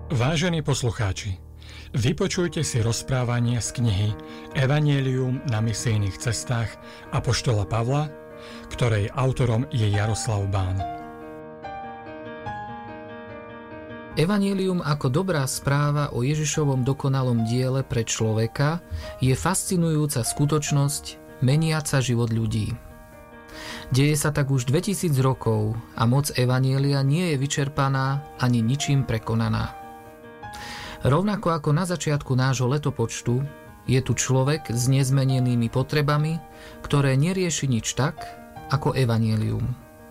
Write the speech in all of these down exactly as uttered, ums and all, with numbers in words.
Vážení poslucháči, vypočujte si rozprávanie z knihy Evangelium na misijných cestách apoštola Pavla, ktorej autorom je Jaroslav Bán. Evangelium ako dobrá správa o Ježišovom dokonalom diele pre človeka je fascinujúca skutočnosť meniaca život ľudí. Deje sa tak už dvetisíc rokov a moc Evanjelia nie je vyčerpaná ani ničím prekonaná. Rovnako ako na začiatku nášho letopočtu, je tu človek s nezmenenými potrebami, ktoré nerieši nič tak, ako Evanjelium.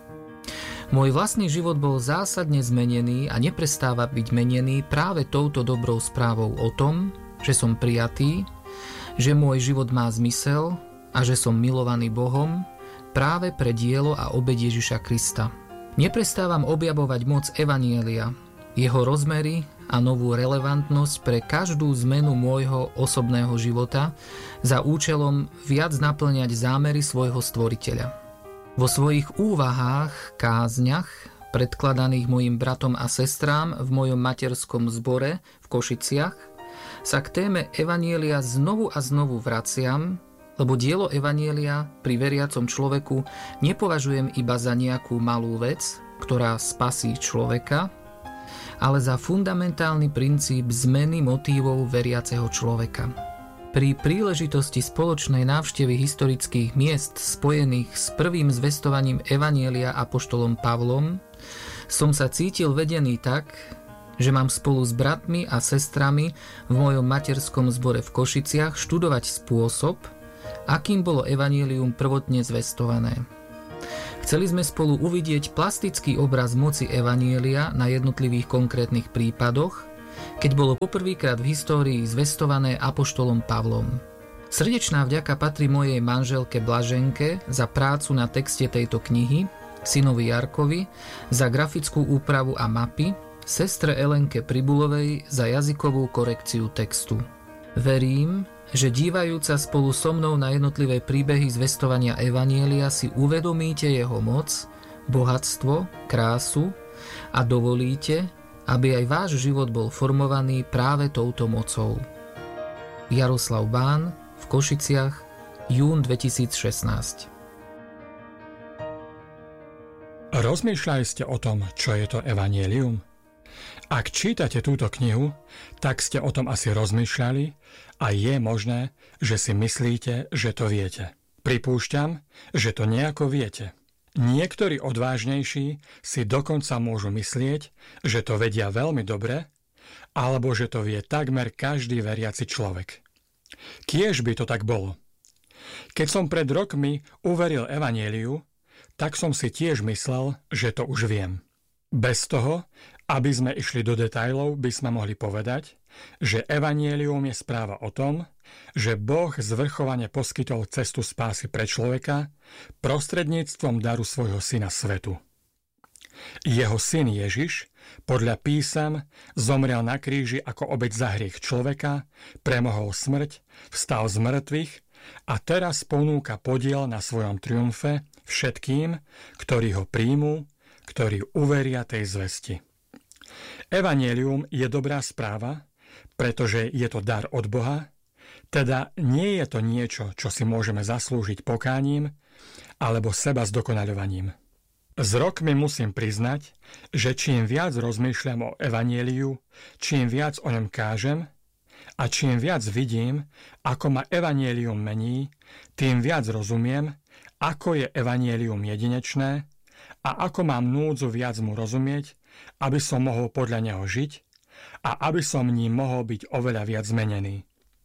Môj vlastný život bol zásadne zmenený a neprestáva byť menený práve touto dobrou správou o tom, že som prijatý, že môj život má zmysel a že som milovaný Bohom práve pre dielo a obeť Ježiša Krista. Neprestávam objavovať moc Evanjelia, jeho rozmery a novú relevantnosť pre každú zmenu môjho osobného života za účelom viac naplňať zámery svojho stvoriteľa. Vo svojich úvahách, kázniach, predkladaných mojim bratom a sestrám v mojom materskom zbore v Košiciach, sa k téme Evanjelia znovu a znovu vraciam, lebo dielo Evanjelia pri veriacom človeku nepovažujem iba za nejakú malú vec, ktorá spasí človeka, ale za fundamentálny princíp zmeny motívov veriaceho človeka. Pri príležitosti spoločnej návštevy historických miest spojených s prvým zvestovaním Evanjelia apoštolom Pavlom som sa cítil vedený tak, že mám spolu s bratmi a sestrami v mojom materskom zbore v Košiciach študovať spôsob, akým bolo Evanjelium prvotne zvestované. Chceli sme spolu uvidieť plastický obraz moci Evanjelia na jednotlivých konkrétnych prípadoch, keď bolo poprvýkrát v histórii zvestované apoštolom Pavlom. Srdečná vďaka patrí mojej manželke Blaženke za prácu na texte tejto knihy, synovi Jarkovi za grafickú úpravu a mapy, sestre Elenke Pribulovej za jazykovú korekciu textu. Verím, že dívajúca spolu so mnou na jednotlivé príbehy zvestovania Evanjelia si uvedomíte jeho moc, bohatstvo, krásu a dovolíte, aby aj váš život bol formovaný práve touto mocou. Jaroslav Bán v Košiciach, jún dvetisícšestnásť. Rozmýšľali ste o tom, čo je to Evanjelium? Ak čítate túto knihu, tak ste o tom asi rozmýšľali a je možné, že si myslíte, že to viete. Pripúšťam, že to nejako viete. Niektorí odvážnejší si dokonca môžu myslieť, že to vedia veľmi dobre, alebo že to vie takmer každý veriaci človek. Kiež by to tak bolo. Keď som pred rokmi uveril Evanjeliu, tak som si tiež myslel, že to už viem. Bez toho, aby sme išli do detailov, by sme mohli povedať, že Evanjelium je správa o tom, že Boh zvrchovane poskytol cestu spásy pre človeka prostredníctvom daru svojho syna svetu. Jeho syn Ježiš, podľa písam, zomrel na kríži ako obeť za hriech človeka, premohol smrť, vstal z mŕtvych a teraz ponúka podiel na svojom triumfe všetkým, ktorí ho príjmú, ktorí uveria tej zvesti. Evanjelium je dobrá správa, pretože je to dar od Boha, teda nie je to niečo, čo si môžeme zaslúžiť pokáním alebo seba zdokonaľovaním. S rokmi musím priznať, že čím viac rozmýšľam o Evanjeliu, čím viac o ňom kážem a čím viac vidím, ako ma Evanjelium mení, tým viac rozumiem, ako je Evanjelium jedinečné a ako mám núdzu viac mu rozumieť, aby som mohol podľa neho žiť a aby som ním mohol byť oveľa viac zmenený.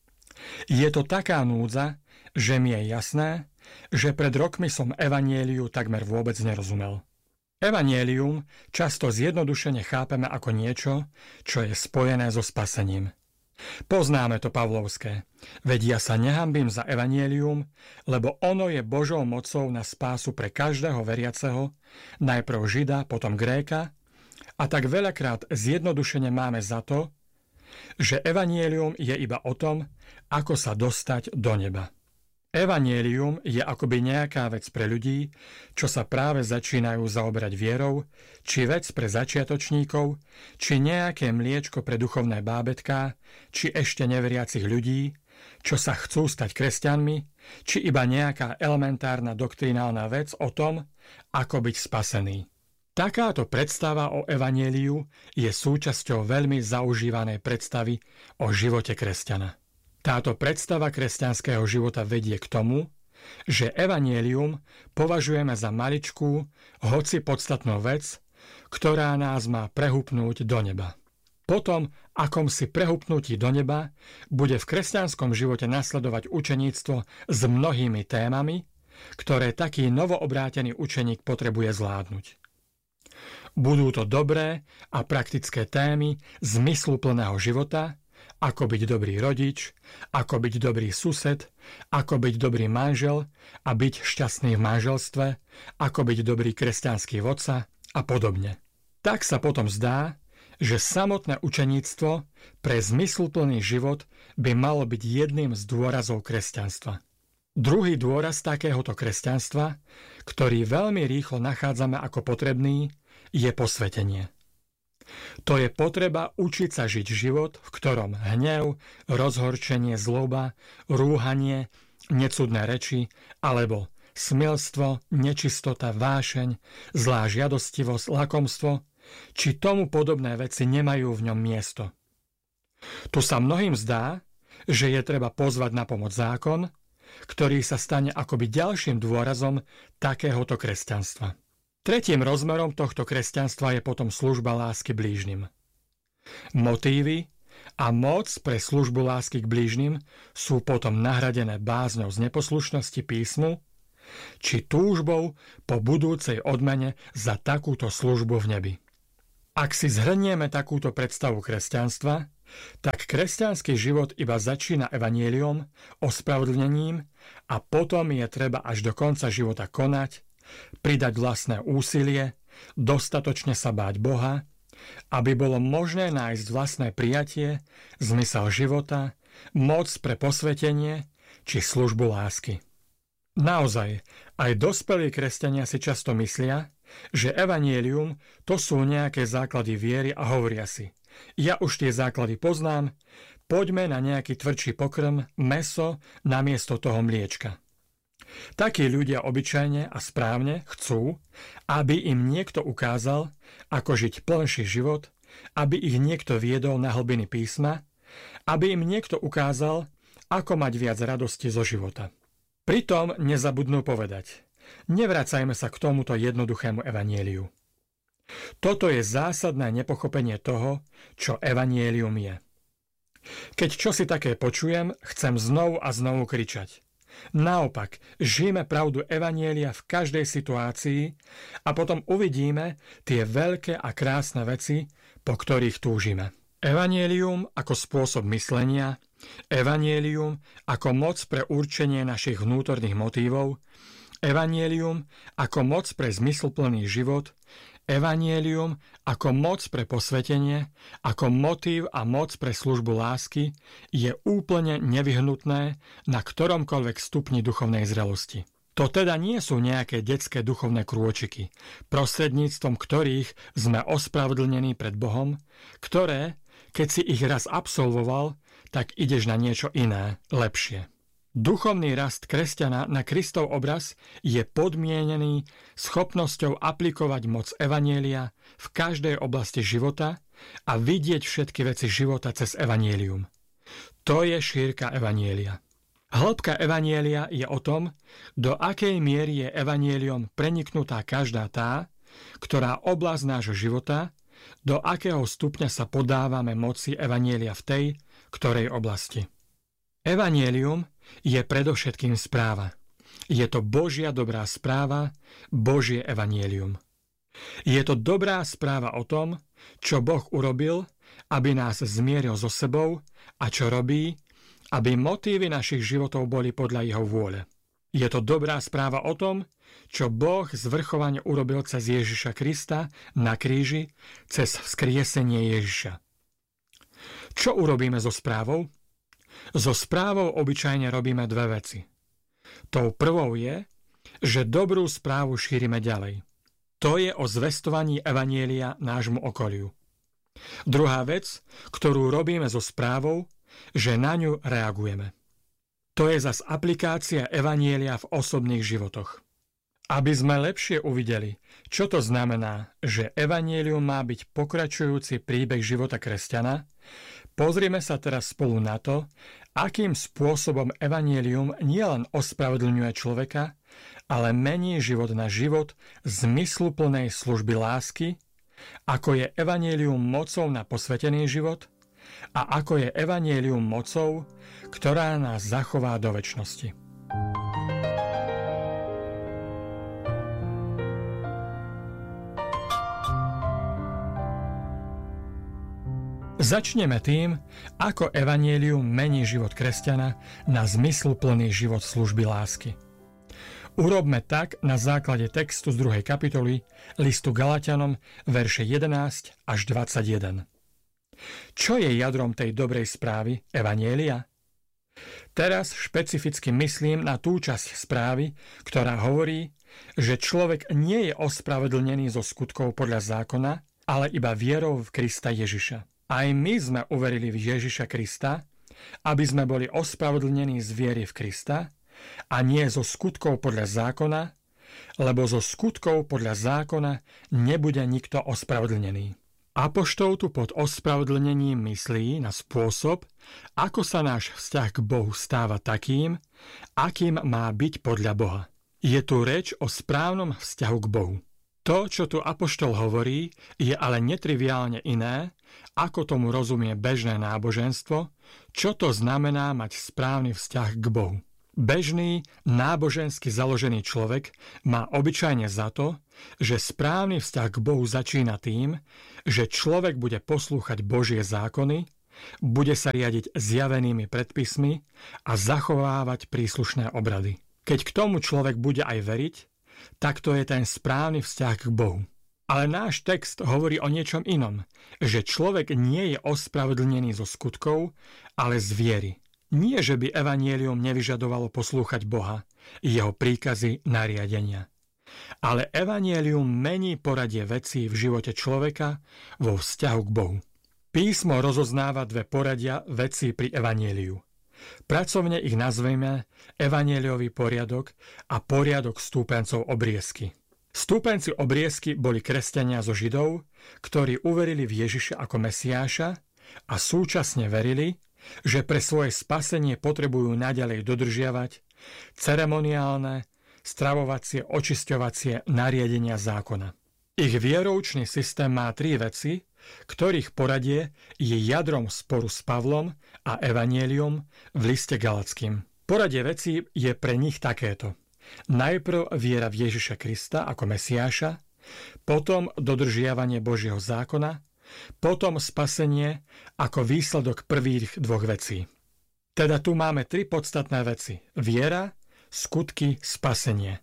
Je to taká núdza, že mi je jasné, že pred rokmi som Evanjeliu takmer vôbec nerozumel. Evanjelium často zjednodušene chápeme ako niečo, čo je spojené so spasením. Poznáme to pavlovské, veď ja sa nehanbím za Evanjelium, lebo ono je Božou mocou na spásu pre každého veriaceho, najprv Žida, potom Gréka, a tak veľakrát zjednodušene máme za to, že Evanjelium je iba o tom, ako sa dostať do neba. Evanjelium je akoby nejaká vec pre ľudí, čo sa práve začínajú zaoberať vierou, či vec pre začiatočníkov, či nejaké mliečko pre duchovné bábätká, či ešte neveriacich ľudí, čo sa chcú stať kresťanmi, či iba nejaká elementárna doktrinálna vec o tom, ako byť spasený. Takáto predstava o evanjeliu je súčasťou veľmi zaužívanej predstavy o živote kresťana. Táto predstava kresťanského života vedie k tomu, že evanjelium považujeme za maličkú, hoci podstatnú vec, ktorá nás má prehupnúť do neba. Potom, akomsi prehupnutí do neba, bude v kresťanskom živote nasledovať učeníctvo s mnohými témami, ktoré taký novoobrátený učeník potrebuje zvládnuť. Budú to dobré a praktické témy zmysluplného života, ako byť dobrý rodič, ako byť dobrý sused, ako byť dobrý manžel a byť šťastný v manželstve, ako byť dobrý kresťanský vodca a podobne. Tak sa potom zdá, že samotné učeníctvo pre zmysluplný život by malo byť jedným z dôrazov kresťanstva. Druhý dôraz takéhoto kresťanstva, ktorý veľmi rýchlo nachádzame ako potrebný, je posvetenie. To je potreba učiť sa žiť život, v ktorom hnev, rozhorčenie, zloba, rúhanie, necudné reči alebo smilstvo, nečistota, vášeň, zlá žiadostivosť, lakomstvo, či tomu podobné veci nemajú v ňom miesto. Tu sa mnohým zdá, že je treba pozvať na pomoc zákon, ktorý sa stane akoby ďalším dôrazom takéhoto kresťanstva. Tretím rozmerom tohto kresťanstva je potom služba lásky blížnym. Motívy a moc pre službu lásky k blížnym sú potom nahradené bázňou z neposlušnosti písmu či túžbou po budúcej odmene za takúto službu v nebi. Ak si zhrnieme takúto predstavu kresťanstva, tak kresťanský život iba začína evanjeliom, ospravedlnením a potom je treba až do konca života konať, pridať vlastné úsilie, dostatočne sa báť Boha, aby bolo možné nájsť vlastné prijatie, zmysel života, moc pre posvetenie či službu lásky. Naozaj, aj dospelí kresťania si často myslia, že evanjelium to sú nejaké základy viery a hovoria si: ja už tie základy poznám, poďme na nejaký tvrdší pokrm, mäso namiesto toho mliečka. Takí ľudia obyčajne a správne chcú, aby im niekto ukázal, ako žiť plnší život, aby ich niekto viedol na hlbiny písma, aby im niekto ukázal, ako mať viac radosti zo života. Pritom nezabudnú povedať: nevracajme sa k tomuto jednoduchému evanjeliu. Toto je zásadné nepochopenie toho, čo evanjelium je. Keď čosi také počujem, chcem znovu a znovu kričať: naopak, žijeme pravdu evanjelia v každej situácii a potom uvidíme tie veľké a krásne veci, po ktorých túžime. Evanjelium ako spôsob myslenia, evanjelium ako moc pre určenie našich vnútorných motívov, evanjelium ako moc pre zmysluplný život, evanjelium ako moc pre posvetenie, ako motív a moc pre službu lásky je úplne nevyhnutné na ktoromkoľvek stupni duchovnej zrelosti. To teda nie sú nejaké detské duchovné krôčiky, prostredníctvom ktorých sme ospravedlnení pred Bohom, ktoré, keď si ich raz absolvoval, tak ideš na niečo iné, lepšie. Duchovný rast kresťana na Kristov obraz je podmienený schopnosťou aplikovať moc evanjelia v každej oblasti života a vidieť všetky veci života cez evanjelium. To je šírka evanjelia. Hĺbka evanjelia je o tom, do akej miery je evanjelium preniknutá každá tá, ktorá oblasť nášho života, do akého stupňa sa podávame moci evanjelia v tej, ktorej oblasti. Evanjelium je predovšetkým správa. Je to Božia dobrá správa, Božie evanjelium. Je to dobrá správa o tom, čo Boh urobil, aby nás zmieril so sebou a čo robí, aby motívy našich životov boli podľa jeho vôle. Je to dobrá správa o tom, čo Boh zvrchovane urobil cez Ježiša Krista na kríži, cez vzkriesenie Ježiša. Čo urobíme so správou? So správou obyčajne robíme dve veci. Tou prvou je, že dobrú správu šírime ďalej. To je o zvestovaní evanjelia nášmu okoliu. Druhá vec, ktorú robíme so správou, že na ňu reagujeme. To je zas aplikácia evanjelia v osobných životoch. Aby sme lepšie uvideli, čo to znamená, že evanjelium má byť pokračujúci príbeh života kresťana, pozrieme sa teraz spolu na to, akým spôsobom evanjelium nielen ospravedlňuje človeka, ale mení život na život zmysluplnej služby lásky, ako je evanjelium mocou na posvetený život a ako je evanjelium mocou, ktorá nás zachová do večnosti. Začneme tým, ako evanjelium mení život kresťana na zmysluplný život služby lásky. Urobme tak na základe textu z druhej kapitoly listu Galatianom, verše jedenásť až dvadsaťjeden. Čo je jadrom tej dobrej správy evanjelia? Teraz špecificky myslím na tú časť správy, ktorá hovorí, že človek nie je ospravedlnený zo skutkov podľa zákona, ale iba vierou v Krista Ježiša. Aj my sme uverili v Ježiša Krista, aby sme boli ospravedlnení z viery v Krista a nie zo skutkov podľa zákona, lebo zo skutkov podľa zákona nebude nikto ospravedlnený. Apoštol tu pod ospravedlnením myslí na spôsob, ako sa náš vzťah k Bohu stáva takým, akým má byť podľa Boha. Je tu reč o správnom vzťahu k Bohu. To, čo tu apoštol hovorí, je ale netriviálne iné, ako tomu rozumie bežné náboženstvo, čo to znamená mať správny vzťah k Bohu. Bežný, nábožensky založený človek má obyčajne za to, že správny vzťah k Bohu začína tým, že človek bude poslúchať Božie zákony, bude sa riadiť zjavenými predpismi a zachovávať príslušné obrady. Keď k tomu človek bude aj veriť, tak to je ten správny vzťah k Bohu. Ale náš text hovorí o niečom inom, že človek nie je ospravedlnený zo skutkov, ale z viery. Nie, že by evanjelium nevyžadovalo poslúchať Boha, jeho príkazy, nariadenia. Ale evanjelium mení poradie vecí v živote človeka vo vzťahu k Bohu. Písmo rozoznáva dve poradia vecí pri evanjeliu. Pracovne ich nazveme evanjeliový poriadok a poriadok stúpencov obriezky. Stúpenci obriezky boli kresťania zo Židov, ktorí uverili v Ježiša ako Mesiáša a súčasne verili, že pre svoje spasenie potrebujú naďalej dodržiavať ceremoniálne, stravovacie, očisťovacie nariadenia zákona. Ich vieroučný systém má tri veci, ktorých poradie je jadrom sporu s Pavlom a evanjelium v liste Galackým. Poradie vecí je pre nich takéto. Najprv viera v Ježiša Krista ako Mesiáša, potom dodržiavanie Božieho zákona, potom spasenie ako výsledok prvých dvoch vecí. Teda tu máme tri podstatné veci. Viera, skutky, spasenie.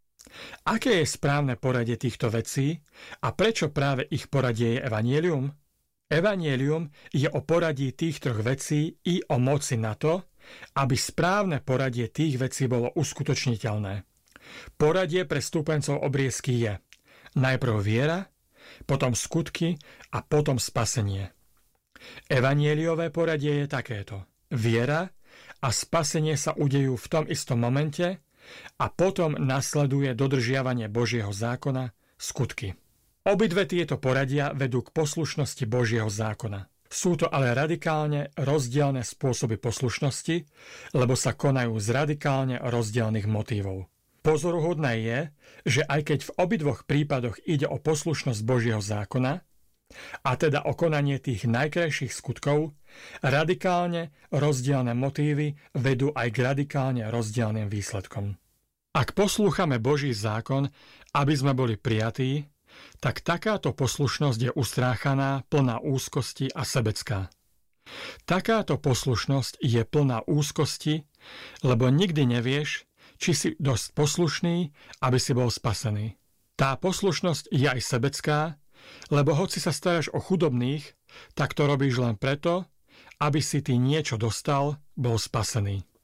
Aké je správne poradie týchto vecí a prečo práve ich poradie je evanjelium? Evanjelium je o poradí tých troch vecí i o moci na to, aby správne poradie tých vecí bolo uskutočniteľné. Poradie pre stúpencov obriezky je najprv viera, potom skutky a potom spasenie. Evanjeliové poradie je takéto. Viera a spasenie sa udejú v tom istom momente a potom nasleduje dodržiavanie Božieho zákona, skutky. Obidve tieto poradia vedú k poslušnosti Božieho zákona. Sú to ale radikálne rozdielne spôsoby poslušnosti, lebo sa konajú z radikálne rozdielnych motívov. Pozoruhodné je, že aj keď v obidvoch prípadoch ide o poslušnosť Božieho zákona, a teda o konanie tých najkrajších skutkov, radikálne rozdielne motívy vedú aj k radikálne rozdielnym výsledkom. Ak poslúchame Boží zákon, aby sme boli prijatí, tak takáto poslušnosť je ustráchaná, plná úzkosti a sebecká. Takáto poslušnosť je plná úzkosti, lebo nikdy nevieš, či si dosť poslušný, aby si bol spasený. Tá poslušnosť je aj sebecká, lebo hoci sa staráš o chudobných, tak to robíš len preto, aby si ty niečo dostal, bol spasený.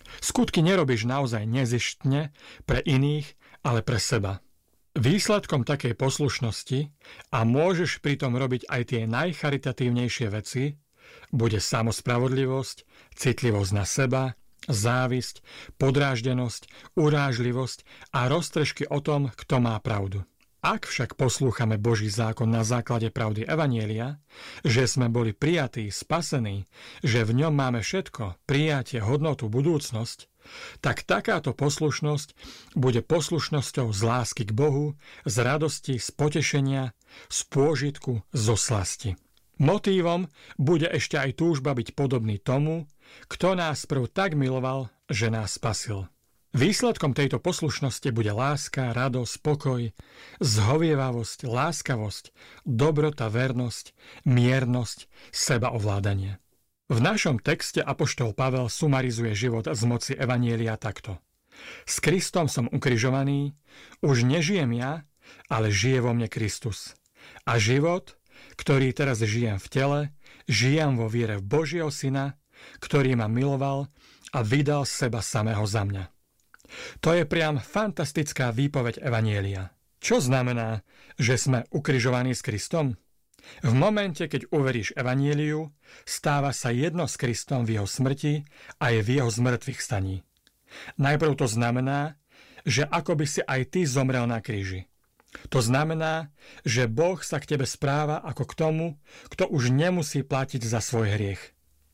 Skutky nerobíš naozaj nezištne pre iných, ale pre seba. Výsledkom takej poslušnosti, a môžeš pritom robiť aj tie najcharitatívnejšie veci, bude samospravodlivosť, citlivosť na seba, závisť, podráždenosť, urážlivosť a roztržky o tom, kto má pravdu. Ak však poslúchame Boží zákon na základe pravdy Evanjelia, že sme boli prijatí, spasení, že v ňom máme všetko, prijatie, hodnotu, budúcnosť, tak takáto poslušnosť bude poslušnosťou z lásky k Bohu, z radosti, z potešenia, z pôžitku, zo slasti. Motívom bude ešte aj túžba byť podobný tomu, kto nás prv tak miloval, že nás spasil. Výsledkom tejto poslušnosti bude láska, radosť, pokoj, zhovievavosť, láskavosť, dobrota, vernosť, miernosť, sebaovládanie. V našom texte apoštol Pavel sumarizuje život z moci Evanjelia takto. S Kristom som ukrižovaný, už nežijem ja, ale žije vo mne Kristus. A život, ktorý teraz žijem v tele, žijem vo viere v Božieho Syna, ktorý ma miloval a vydal seba samého za mňa. To je priam fantastická výpoveď Evanjelia. Čo znamená, že sme ukrižovaní s Kristom? V momente, keď uveríš Evanjeliu, stáva sa jedno s Kristom v jeho smrti a je v jeho zmrtvých staní. Najprv to znamená, že ako by si aj ty zomrel na kríži. To znamená, že Boh sa k tebe správa ako k tomu, kto už nemusí platiť za svoj hriech.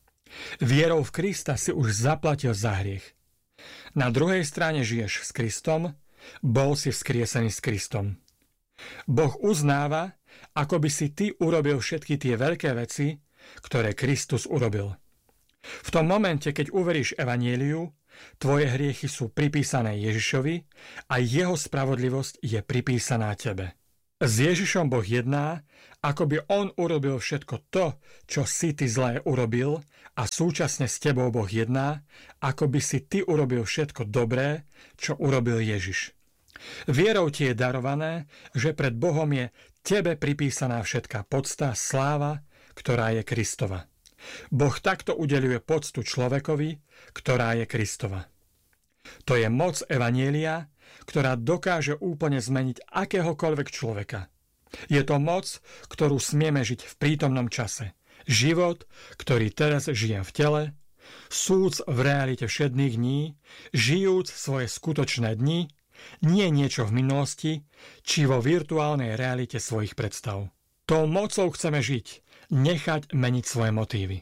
Vierou v Krista si už zaplatil za hriech. Na druhej strane žiješ s Kristom, bol si vzkriesený s Kristom. Boh uznáva, ako by si ty urobil všetky tie veľké veci, ktoré Kristus urobil. V tom momente, keď uveríš Evanjeliu, tvoje hriechy sú pripísané Ježišovi a jeho spravodlivosť je pripísaná tebe. S Ježišom Boh jedná, ako by on urobil všetko to, čo si ty zlé urobil, a súčasne s tebou Boh jedná, ako by si ty urobil všetko dobré, čo urobil Ježiš. Vierou ti je darované, že pred Bohom je tebe pripísaná všetká podsta, sláva, ktorá je Kristova. Boh takto udeľuje poctu človekovi, ktorá je Kristova. To je moc Evanjelia, ktorá dokáže úplne zmeniť akéhokoľvek človeka. Je to moc, ktorú smieme žiť v prítomnom čase. Život, ktorý teraz žijem v tele, súc v realite všetných dní, žijúc svoje skutočné dni, nie niečo v minulosti, či vo virtuálnej realite svojich predstav. Tou mocou chceme žiť, nechať meniť svoje motívy.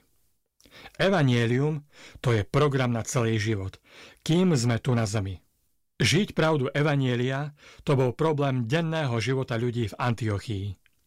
Evanjelium to je program na celý život, kým sme tu na zemi. Žiť pravdu Evanjelia to bol problém denného života ľudí v Antiochii.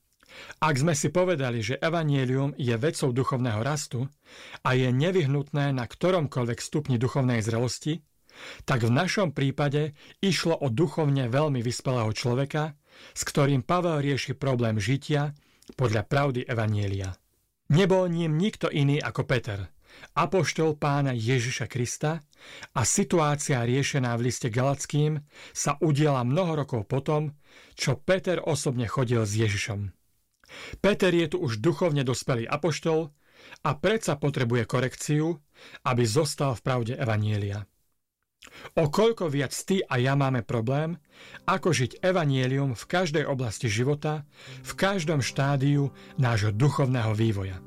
Ak sme si povedali, že Evanjelium je vecou duchovného rastu a je nevyhnutné na ktoromkoľvek stupni duchovnej zrelosti, tak v našom prípade išlo o duchovne veľmi vyspelého človeka, s ktorým Pavel rieši problém žitia podľa pravdy Evanjelia. Nebol ním nikto iný ako Peter, apoštol Pána Ježiša Krista, a situácia riešená v liste Galatským sa udiala mnoho rokov potom, čo Peter osobne chodil s Ježišom. Peter je tu už duchovne dospelý apoštol a predsa potrebuje korekciu, aby zostal v pravde Evanjelia. O koľko viac ty a ja máme problém, ako žiť Evanjelium v každej oblasti života, v každom štádiu nášho duchovného vývoja.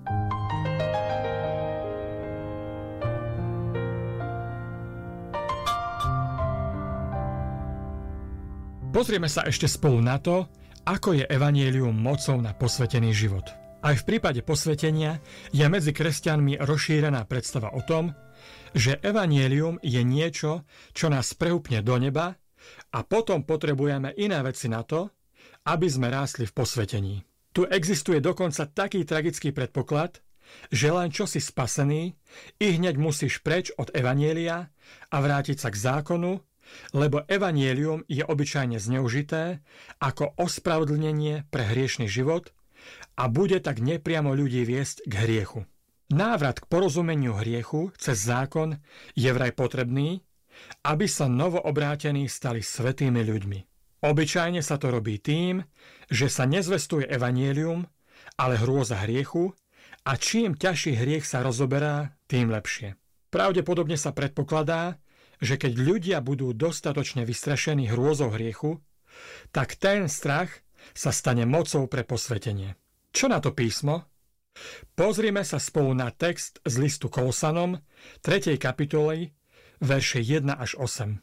Pozrieme sa ešte spolu na to, ako je Evanjelium mocou na posvetený život. Aj v prípade posvetenia je medzi kresťanmi rozšírená predstava o tom, že Evanjelium je niečo, čo nás prehúpne do neba, a potom potrebujeme iné veci na to, aby sme rástli v posvetení. Tu existuje dokonca taký tragický predpoklad, že len čo si spasený, i hneď musíš preč od Evanjelia a vrátiť sa k zákonu, lebo Evanjelium je obyčajne zneužité ako ospravedlnenie pre hriešny život a bude tak nepriamo ľudí viesť k hriechu. Návrat k porozumeniu hriechu cez zákon je vraj potrebný, aby sa novoobrátení stali svätými ľuďmi. Obyčajne sa to robí tým, že sa nezvestuje Evanjelium, ale hrôza hriechu, a čím ťažší hriech sa rozoberá, tým lepšie. Pravdepodobne sa predpokladá, že keď ľudia budú dostatočne vystrašení hrôzou hriechu, tak ten strach sa stane mocou pre posvetenie. Čo na to písmo? Pozrime sa spolu na text z listu Kolosanom, tretej kapitoly, verše jeden až osem.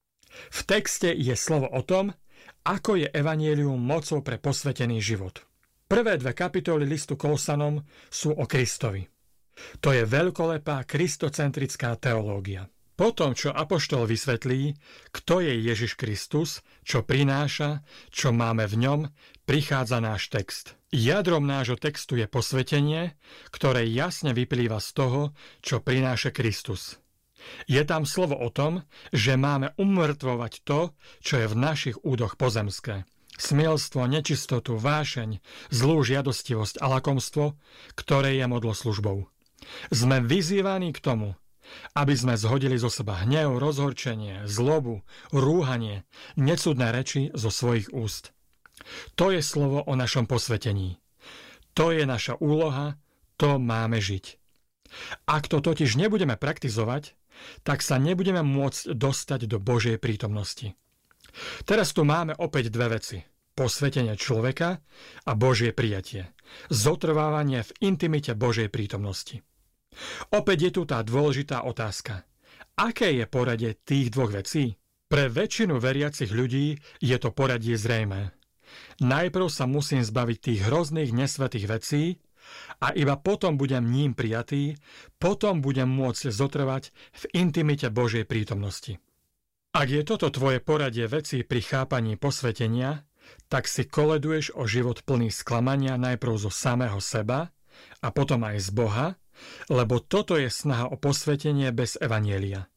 V texte je slovo o tom, ako je evanjelium mocou pre posvetený život. Prvé dve kapitoly listu Kolosanom sú o Kristovi. To je veľkolepá kristocentrická teológia. Potom, čo apoštol vysvetlí, kto je Ježiš Kristus, čo prináša, čo máme v ňom, prichádza náš text. Jadrom nášho textu je posvetenie, ktoré jasne vyplýva z toho, čo prináša Kristus. Je tam slovo o tom, že máme umrtvovať to, čo je v našich údoch pozemské. Smielstvo, nečistotu, vášeň, zlú žiadostivosť a lakomstvo, ktoré je modloslužbou. Sme vyzývaní k tomu, aby sme zhodili zo seba hnev, rozhorčenie, zlobu, rúhanie, necudné reči zo svojich úst. To je slovo o našom posvetení. To je naša úloha, to máme žiť. Ak to totiž nebudeme praktizovať, tak sa nebudeme môcť dostať do Božej prítomnosti. Teraz tu máme opäť dve veci. Posvetenie človeka a Božie prijatie. Zotrvávanie v intimite Božej prítomnosti. Opäť je tu tá dôležitá otázka. Aké je poradie tých dvoch vecí? Pre väčšinu veriacich ľudí je to poradie zrejmé. Najprv sa musím zbaviť tých hrozných nesvätých vecí a iba potom budem ním prijatý, potom budem môcť zotrvať v intimite Božej prítomnosti. Ak je toto tvoje poradie vecí pri chápaní posvetenia, tak si koleduješ o život plný sklamania najprv zo samého seba a potom aj z Boha, lebo toto je snaha o posvetenie bez evanjelia.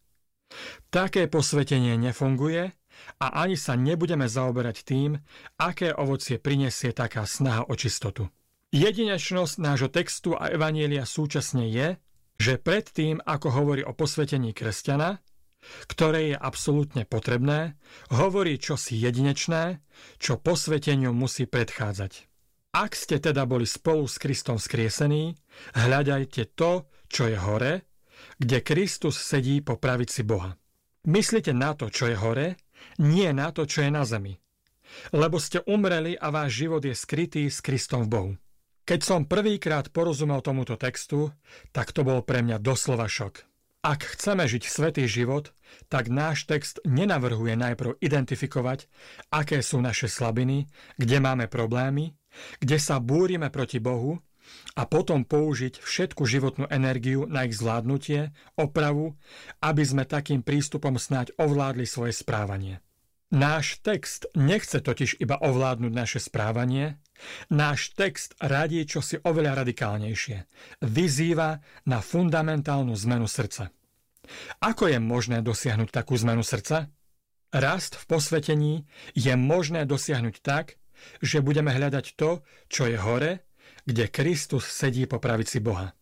Také posvetenie nefunguje a ani sa nebudeme zaoberať tým, aké ovocie prinesie taká snaha o čistotu. Jedinečnosť nášho textu a evanjelia súčasne je, že predtým, ako hovorí o posvetení kresťana, ktoré je absolútne potrebné, hovorí čosi jedinečné, čo posveteniu musí predchádzať. Ak ste teda boli spolu s Kristom vzkriesení, hľadajte to, čo je hore, kde Kristus sedí po pravici Boha. Myslite na to, čo je hore, nie na to, čo je na zemi. Lebo ste umreli a váš život je skrytý s Kristom v Bohu. Keď som prvýkrát porozumel tomuto textu, tak to bol pre mňa doslova šok. Ak chceme žiť svätý život, tak náš text nenavrhuje najprv identifikovať, aké sú naše slabiny, kde máme problémy, kde sa búrime proti Bohu a potom použiť všetku životnú energiu na ich zvládnutie, opravu, aby sme takým prístupom snáď ovládli svoje správanie. Náš text nechce totiž iba ovládnuť naše správanie, náš text radí čosi oveľa radikálnejšie. Vyzýva na fundamentálnu zmenu srdca. Ako je možné dosiahnuť takú zmenu srdca? Rast v posvetení je možné dosiahnuť tak, že budeme hľadať to, čo je hore, kde Kristus sedí po pravici Boha.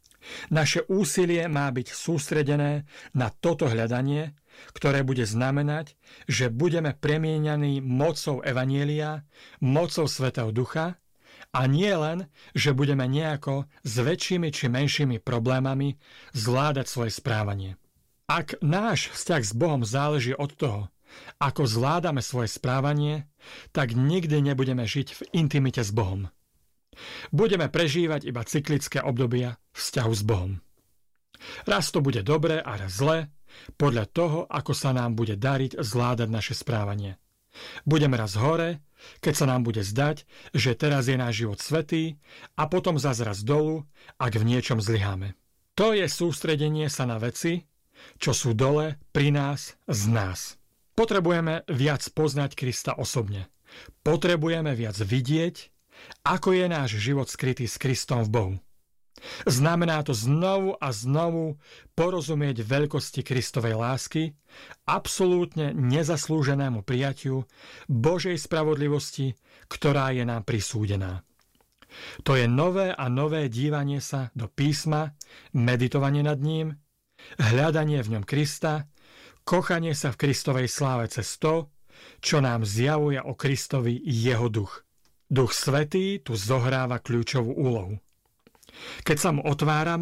Naše úsilie má byť sústredené na toto hľadanie, ktoré bude znamenať, že budeme premieňaní mocou evanjelia, mocou Svätého Ducha a nie len, že budeme nejako s väčšími či menšími problémami zvládať svoje správanie. Ak náš vzťah s Bohom záleží od toho, ako zvládame svoje správanie, tak nikdy nebudeme žiť v intimite s Bohom. Budeme prežívať iba cyklické obdobia vzťahu s Bohom. Raz to bude dobré a raz zlé, podľa toho, ako sa nám bude dariť zvládať naše správanie. Budeme raz hore, keď sa nám bude zdať, že teraz je náš život svätý, a potom zas raz dolu, ak v niečom zlyháme. To je sústredenie sa na veci, čo sú dole pri nás z nás. Potrebujeme viac poznať Krista osobne. Potrebujeme viac vidieť, ako je náš život skrytý s Kristom v Bohu. Znamená to znovu a znovu porozumieť veľkosti Kristovej lásky, absolútne nezaslúženému prijatiu Božej spravodlivosti, ktorá je nám prisúdená. To je nové a nové dívanie sa do písma, meditovanie nad ním, hľadanie v ňom Krista, kochanie sa v Kristovej sláve cez to, čo nám zjavuje o Kristovi jeho duch. Duch Svätý tu zohráva kľúčovú úlohu. Keď sa mu otvárame,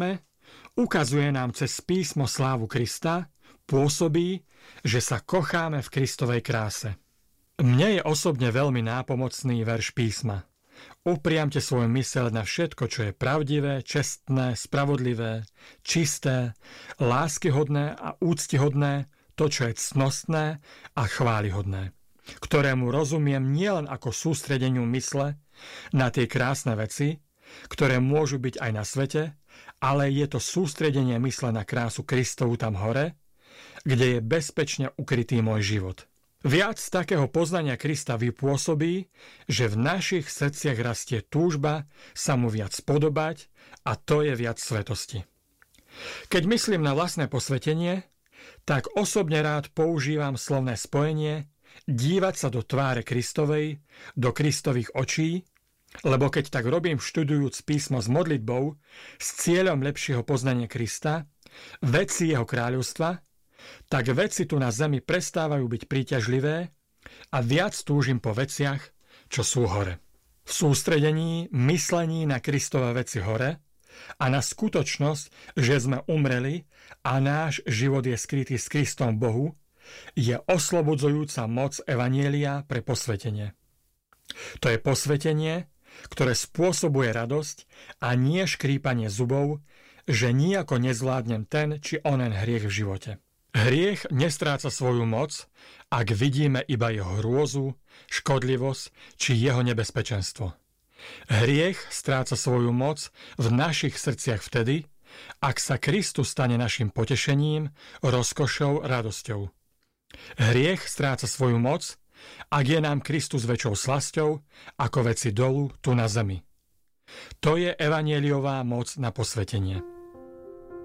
ukazuje nám cez písmo slávu Krista, pôsobí, že sa kocháme v Kristovej kráse. Mne je osobne veľmi nápomocný verš písma. Upriamte svoju myseľ na všetko, čo je pravdivé, čestné, spravodlivé, čisté, láskyhodné a úctihodné, to, čo je cnostné a chválihodné, ktorému rozumiem nielen ako sústredeniu mysle na tie krásne veci, ktoré môžu byť aj na svete, ale je to sústredenie mysle na krásu Kristovu tam hore, kde je bezpečne ukrytý môj život. Viac takého poznania Krista vypôsobí, že v našich srdciach rastie túžba sa mu viac podobať a to je viac svetosti. Keď myslím na vlastné posvetenie, tak osobne rád používam slovné spojenie dívať sa do tváre Kristovej, do Kristových očí, lebo keď tak robím študujúc písmo s modlitbou s cieľom lepšieho poznania Krista, veci jeho kráľovstva, tak veci tu na zemi prestávajú byť príťažlivé a viac túžim po veciach, čo sú hore. V sústredení, myslení na Kristove veci hore a na skutočnosť, že sme umreli a náš život je skrytý s Kristom Bohu, je oslobodzujúca moc evanjelia pre posvetenie. To je posvetenie, ktoré spôsobuje radosť a nie škrípanie zubov, že nijako nezvládnem ten či onen hriech v živote. Hriech nestráca svoju moc, ak vidíme iba jeho hrôzu, škodlivosť či jeho nebezpečenstvo. Hriech stráca svoju moc v našich srdciach vtedy, ak sa Kristus stane našim potešením, rozkošou, radosťou. Hriech stráca svoju moc, ak je nám Kristus väčšou slasťou, ako veci dolu tu na zemi. To je evanjeliová moc na posvetenie.